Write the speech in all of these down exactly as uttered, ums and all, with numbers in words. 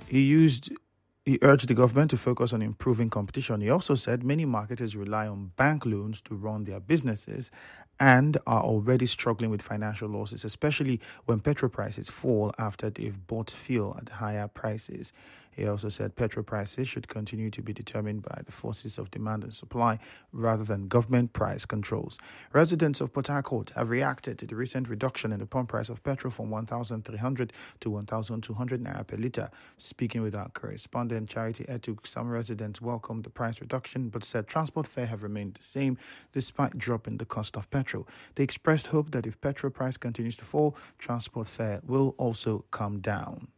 He used He urged the government to focus on improving competition. He also said many marketers rely on bank loans to run their businesses and are already struggling with financial losses, especially when petrol prices fall after they've bought fuel at higher prices. He also said petrol prices should continue to be determined by the forces of demand and supply rather than government price controls. Residents of Port Harcourt have reacted to the recent reduction in the pump price of petrol from one thousand three hundred to one thousand two hundred naira per litre. Speaking with our correspondent Charity Etuk, some residents welcomed the price reduction but said transport fare have remained the same despite drop in the cost of petrol. They expressed hope that if petrol price continues to fall, transport fare will also come down.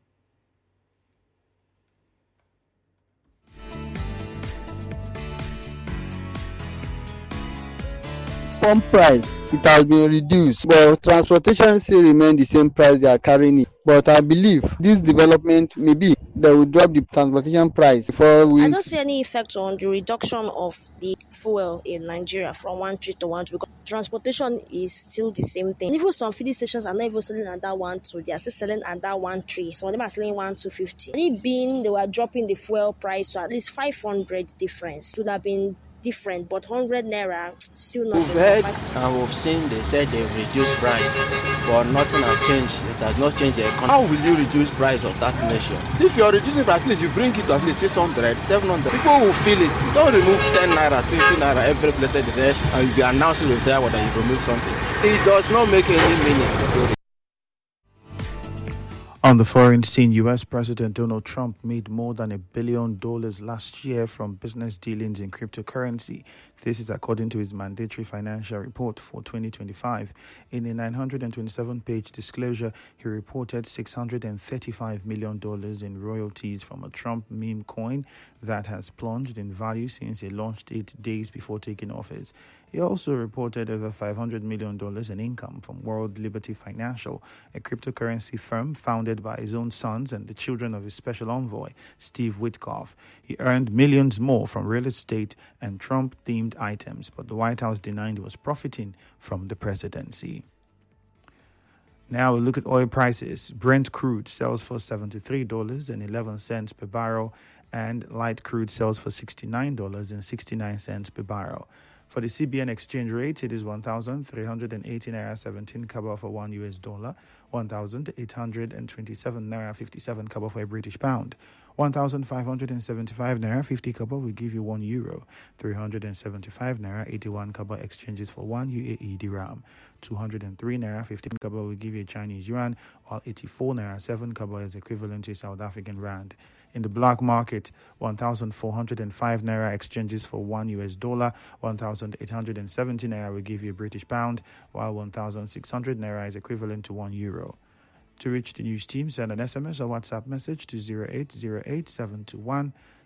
Pump price, it has been reduced, but transportation still remain the same price they are carrying it. But I believe this development may be they will drop the transportation price before we. I don't see any effect on the reduction of the fuel in Nigeria from one three to one two because transportation is still the same thing. Even some filling stations are not even selling under one two, they are still selling under one three. Some of them are selling one two fifty. It being they were dropping the fuel price to at least five hundred difference. It would have been different, but one hundred naira still not. We've heard and we've seen they said they've reduced price, but nothing has changed. It has not changed the economy. How will you reduce price of that measure? If you're reducing price, at least you bring it to at least six hundred, seven hundred. People will feel it. You don't remove ten naira, twenty naira every place they say, and you'll be announcing with there whether you remove something. It does not make any meaning. On the foreign scene, U S President Donald Trump made more than a billion dollars last year from business dealings in cryptocurrency. This is according to his mandatory financial report for twenty twenty-five. In a nine hundred twenty-seven page disclosure, he reported six hundred thirty-five million dollars in royalties from a Trump meme coin that has plunged in value since he launched it days before taking office. He also reported over five hundred million dollars in income from World Liberty Financial, a cryptocurrency firm founded by his own sons and the children of his special envoy, Steve Witkoff. He earned millions more from real estate and Trump-themed items, but the White House denied he was profiting from the presidency. Now we look at oil prices. Brent crude sells for seventy-three dollars and eleven cents per barrel, and light crude sells for sixty-nine dollars and sixty-nine cents per barrel. For the C B N exchange rate, it is one thousand three hundred eighty naira seventeen kobo for one U S dollar, one thousand eight hundred twenty-seven naira fifty-seven kobo for a British pound, one thousand five hundred seventy-five naira fifty kobo will give you one euro, three hundred seventy-five naira eighty-one kobo exchanges for one U A E dirham, two hundred three naira fifteen kobo will give you a Chinese yuan, while eighty-four naira seven kobo is equivalent to a South African rand. In the black market, one thousand four hundred five naira exchanges for one U S dollar, one thousand eight hundred seventy naira will give you a British pound, while one thousand six hundred naira is equivalent to one euro. To reach the news team, send an S M S or WhatsApp message to zero eight zero eight seven two one